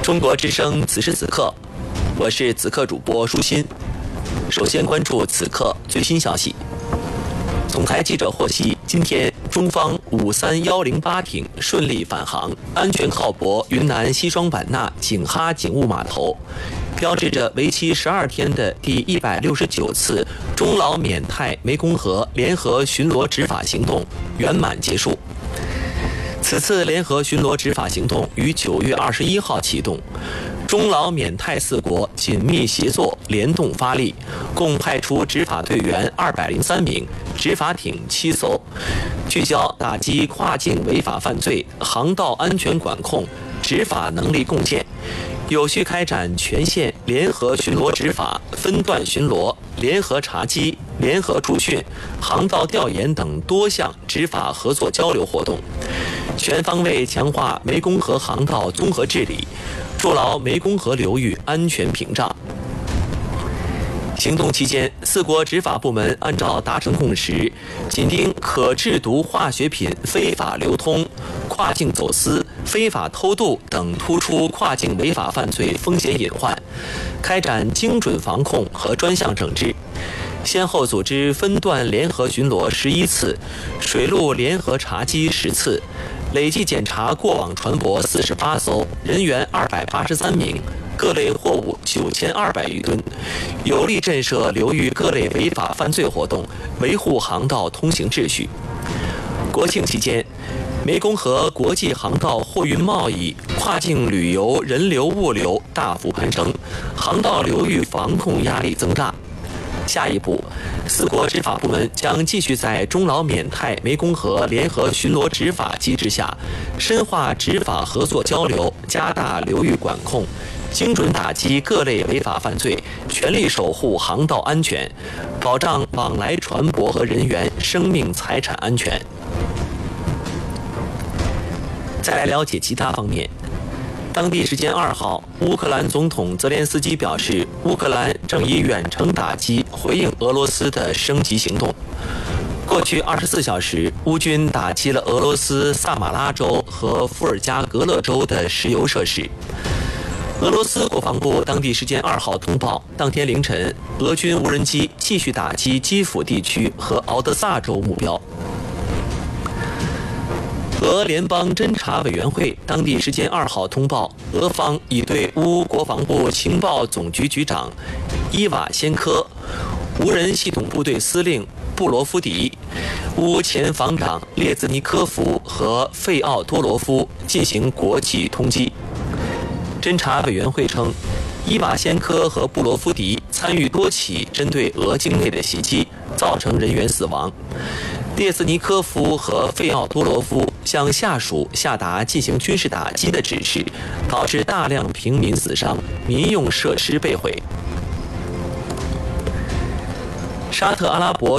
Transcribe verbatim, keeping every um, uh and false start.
中国之声此时此刻，我是此刻主播舒心。首先关注此刻最新消息。总台记者获悉，今天中方五三一零八艇顺利返航，安全靠泊云南西双版纳景哈警务码头，标志着为期十二天的第一百六十九次中老缅泰湄公河联合巡逻执法行动圆满结束。此次联合巡逻执法行动于九月二十一号启动，中老缅泰四国紧密协作，联动发力，共派出执法队员二百零三名，执法艇七艘，聚焦打击跨境违法犯罪、航道安全管控、执法能力共建，有序开展全线联合巡逻执法、分段巡逻、联合查缉、联合驻训、航道调研等多项执法合作交流活动，全方位强化湄公河航道综合治理，筑牢湄公河流域安全屏障。行动期间，四国执法部门按照达成共识，紧盯可制毒化学品非法流通、跨境走私、非法偷渡等突出跨境违法犯罪风险隐患，开展精准防控和专项整治，先后组织分段联合巡逻十一次，水陆联合查缉十次，累计检查过往船舶四十八艘，人员二百八十三名，各类货物九千二百余吨，有力震慑流域各类违法犯罪活动，维护航道通行秩序。国庆期间，湄公河国际航道货运贸易、跨境旅游人流物流大幅攀升，航道流域防控压力增大。下一步，四国执法部门将继续在中老缅泰湄公河联合巡逻执法机制下，深化执法合作交流，加大流域管控，精准打击各类违法犯罪，全力守护航道安全，保障往来船舶和人员生命财产安全。再来了解其他方面。当地时间二号，乌克兰总统泽连斯基表示，乌克兰正以远程打击回应俄罗斯的升级行动。过去二十四小时，乌军打击了俄罗斯萨马拉州和伏尔加格勒州的石油设施。俄罗斯国防部当地时间二号通报，当天凌晨，俄军无人机继续打击基辅地区和敖德萨州目标。俄联邦侦察委员会当地时间二号通报，俄方已对乌国防部情报总局局长伊瓦先科、无人系统部队司令布罗夫迪、乌前防长列兹尼科夫和费奥多罗夫进行国际通缉。侦察委员会称，伊瓦先科和布罗夫迪参与多起针对俄境内的袭击，造成人员死亡。列兹尼科夫和费奥多罗夫向下属下达进行军事打击的指示，导致大量平民死伤，民用设施被毁。沙特阿拉伯